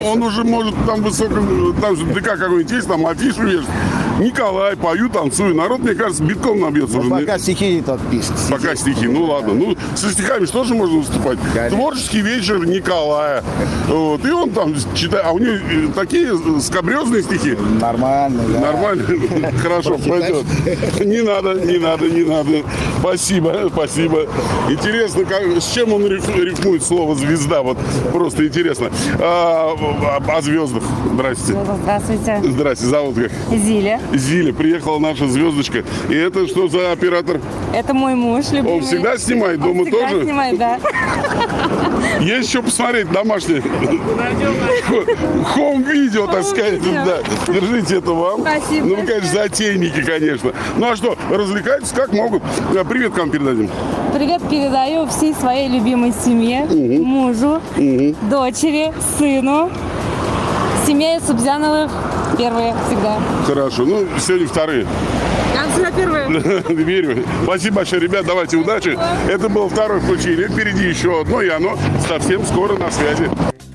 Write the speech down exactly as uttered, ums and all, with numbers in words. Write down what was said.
Он уже может там высоко, там же ДК какой-нибудь есть, там афишу вешать. Николай, пою, танцую. Народ, мне кажется, битком набьется уже. Пока стихи не тот пишет. Пока стихи, ну ладно. Ну, со стихами что же можно выступать? Конечно. Творческий вечер Николая. Вот. И он там читает. А у него такие скабрезные стихи. Нормально, да. Нормально? Хорошо, пойдет. Не надо, не надо, не надо. Спасибо, спасибо. Интересно, как, с чем он рифмует слово «звезда». Вот просто интересно. А, о звездах. Здрасте. Здравствуйте. Здрасте. Зовут как? Зиля. Зиля, приехала наша звездочка. И это что за оператор? Это мой муж, любимый. Он всегда снимает, дома Он всегда тоже? снимает, да. Есть что посмотреть домашнее? Хоум-видео, так сказать. Да. Держите это вам. Спасибо. Ну, вы, конечно, затейники, конечно. Ну, а что, развлекайтесь как могут. Привет к вам передадим. Привет передаю всей своей любимой семье, угу. мужу, угу. дочери, сыну. Семья Субзяновых первые всегда. Хорошо. Ну, сегодня вторые. Я всегда первые. Верю. Спасибо большое, ребят. Давайте удачи. Это было второе включение. Впереди еще одно, и оно совсем скоро на связи.